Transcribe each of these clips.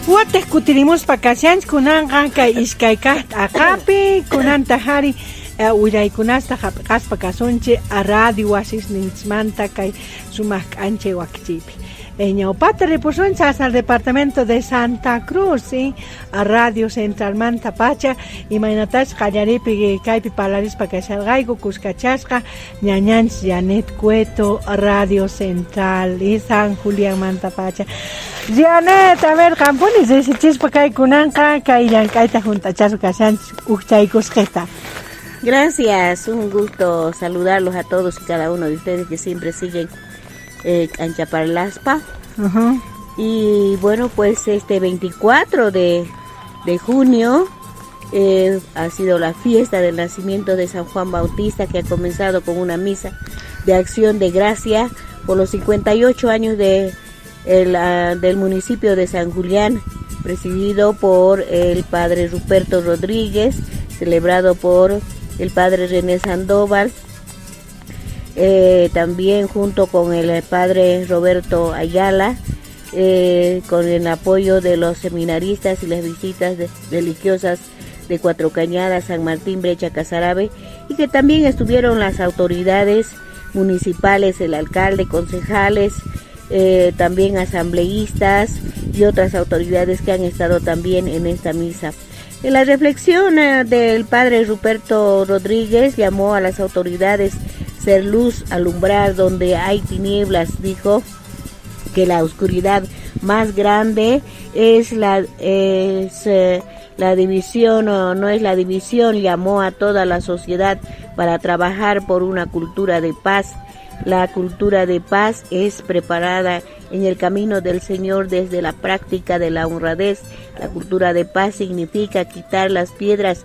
Huates kutirimos vacaciones kunanqa kay iskay kaqta aqapi kunanta hari wiraykunasta hap'aspa kasunchik radio wasisninchmanta kay sumaq k'anchay wakchipi. Ñawpata ripusunchik hasta el departamento de Santa Cruz, ¿sí? A Radio Central Manta Pacha imaynatash qallaripi kaypi parlarispa kasharqayku kuskachasqa ñañanchik Janet Cueto Radio Central y San Julián Manta Pacha. Janet, a ver, campones desichispa kay kunanqa kay llank'ayta juntachasqa kashanchik ukchaykusqita. Gracias, un gusto saludarlos a todos y cada uno de ustedes que siempre siguen Anchaparlaspa. Y bueno, pues este 24 de junio ha sido la fiesta del nacimiento de San Juan Bautista, que ha comenzado con una misa de acción de gracia por los 58 años del municipio de San Julián, presidido por el padre Ruperto Rodríguez, celebrado por el padre René Sandoval, también junto con el padre Roberto Ayala, con el apoyo de los seminaristas y las visitas religiosas de Cuatro Cañadas, San Martín, Brecha, Casarabe, y que también estuvieron las autoridades municipales, el alcalde, concejales, también asambleístas y otras autoridades que han estado también en esta misa. En la reflexión del padre Ruperto Rodríguez llamó a las autoridades ser luz, alumbrar donde hay tinieblas. Dijo que la oscuridad más grande es la división, o no es la división. Llamó a toda la sociedad para trabajar por una cultura de paz. La cultura de paz es preparada en el camino del Señor desde la práctica de la honradez. La cultura de paz significa quitar las piedras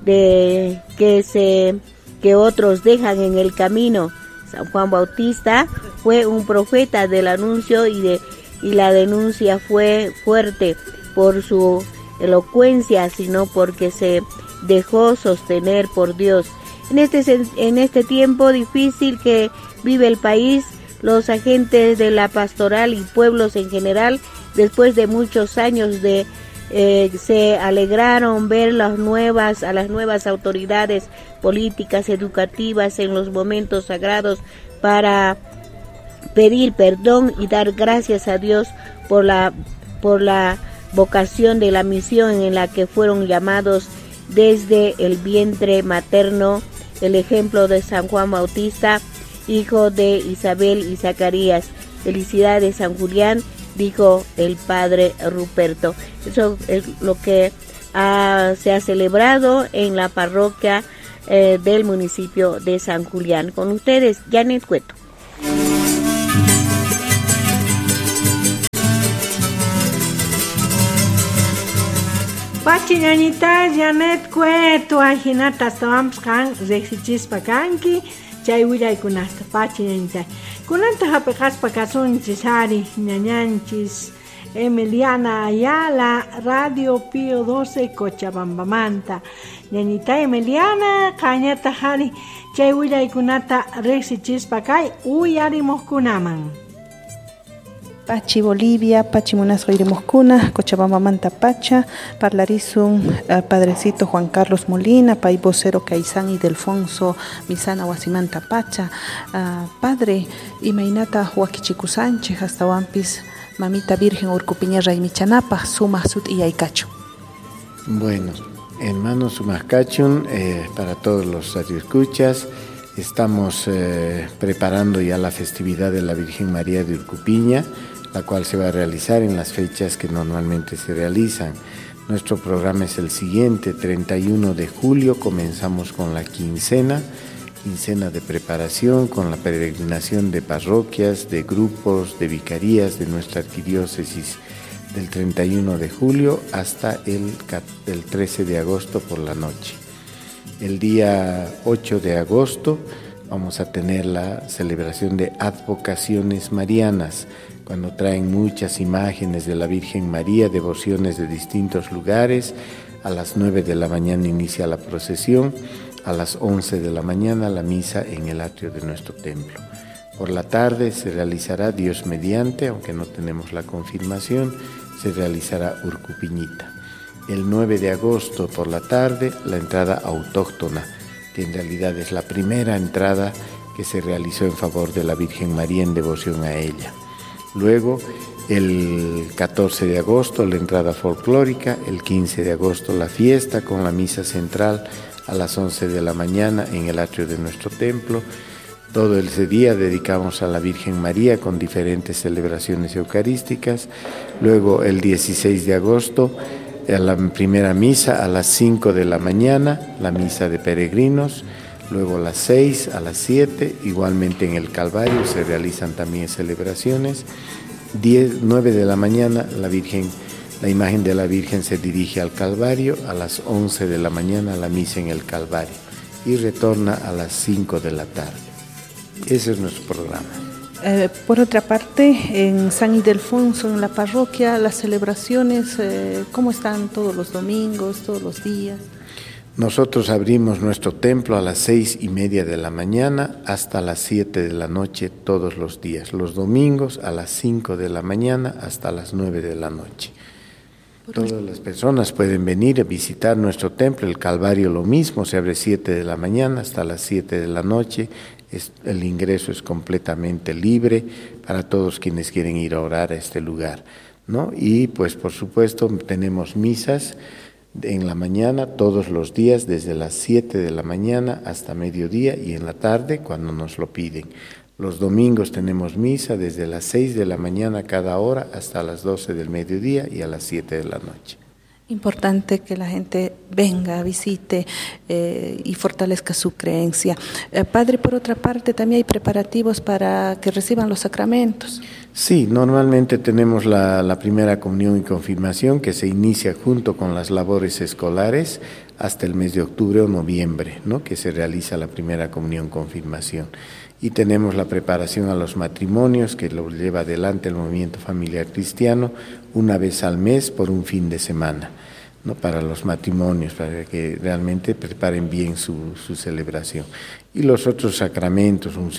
que otros dejan en el camino. San Juan Bautista fue un profeta del anuncio y la denuncia fue fuerte por su elocuencia, sino porque se dejó sostener por Dios. En este tiempo difícil que vive el país, los agentes de la pastoral y pueblos en general, después de muchos años se alegraron ver a las nuevas autoridades políticas, educativas en los momentos sagrados para pedir perdón y dar gracias a Dios por la vocación de la misión en la que fueron llamados desde el vientre materno. El ejemplo de San Juan Bautista, hijo de Isabel y Zacarías. Felicidades, San Julián, dijo el padre Ruperto. Eso es lo que se ha celebrado en la parroquia del municipio de San Julián. Con ustedes, Janet Cueto. Pachi ñañita Janet Cueto ajinata stawamps kan rexichispa kanki chay willaykunasta pachi ñañita kunanta hap'aspa kasunchis hari ñañanchis Emiliana Ayala, Radio Pío 12 Cochabambamanta. Ñañita Emiliana qañata hari chay willaykunata rexichispa kay uyarimuqkunaman. Pachi Bolivia, Pachi Munasco Iremoscuna, Cochabamba Manta Pacha, parlarizum Padrecito Juan Carlos Molina, Pai vocero Caizán y Delfonso Misana Guasimanta Pacha, Padre Imainata Huaquichicu Sánchez, hasta Wampis, Mamita Virgen Urcupiña Raimichanapa, Suma Sud y Aycacho. Bueno, hermanos Sumascachun, para todos los radioescuchas, estamos preparando ya la festividad de la Virgen María de Urcupiña, la cual se va a realizar en las fechas que normalmente se realizan. Nuestro programa es el siguiente: 31 de julio comenzamos con la quincena de preparación, con la peregrinación de parroquias, de grupos, de vicarías de nuestra arquidiócesis, del 31 de julio hasta el 13 de agosto por la noche. El día 8 de agosto vamos a tener la celebración de advocaciones marianas, cuando traen muchas imágenes de la Virgen María, devociones de distintos lugares. A las 9 de la mañana inicia la procesión, a las 11 de la mañana la misa en el atrio de nuestro templo. Por la tarde se realizará, Dios mediante, aunque no tenemos la confirmación, se realizará Urcupiñita. El 9 de agosto por la tarde, la entrada autóctona, que en realidad es la primera entrada que se realizó en favor de la Virgen María en devoción a ella. Luego, el 14 de agosto, la entrada folclórica, el 15 de agosto, la fiesta con la misa central a las 11 de la mañana en el atrio de nuestro templo. Todo ese día dedicamos a la Virgen María con diferentes celebraciones eucarísticas. Luego, el 16 de agosto, la primera misa a las 5 de la mañana, la misa de peregrinos. Luego a las 6, a las 7, igualmente en el Calvario se realizan también celebraciones. 9 de la mañana la imagen de la Virgen se dirige al Calvario, a las 11 de la mañana la misa en el Calvario y retorna a las 5 de la tarde. Ese es nuestro programa. Por otra parte, en San Ildefonso, en la parroquia, las celebraciones, ¿cómo están todos los domingos, todos los días? Nosotros abrimos nuestro templo a las 6:30 de la mañana hasta las 7 de la noche todos los días. Los domingos a las 5 de la mañana hasta las 9 de la noche. Todas las personas pueden venir a visitar nuestro templo. El Calvario lo mismo, se abre 7 de la mañana hasta las 7 de la noche. El ingreso es completamente libre para todos quienes quieren ir a orar a este lugar, ¿no? Y pues por supuesto tenemos misas en la mañana todos los días desde las 7 de la mañana hasta mediodía y en la tarde cuando nos lo piden. Los domingos tenemos misa desde las 6 de la mañana cada hora hasta las 12 del mediodía y a las 7 de la noche. Importante que la gente venga, visite y fortalezca su creencia. Padre, por otra parte, también hay preparativos para que reciban los sacramentos. Sí, normalmente tenemos la primera comunión y confirmación que se inicia junto con las labores escolares hasta el mes de octubre o noviembre, ¿no? Que se realiza la primera comunión confirmación. Y tenemos la preparación a los matrimonios que lo lleva adelante el movimiento familiar cristiano una vez al mes por un fin de semana, ¿no? Para los matrimonios, para que realmente preparen bien su celebración. Y los otros sacramentos,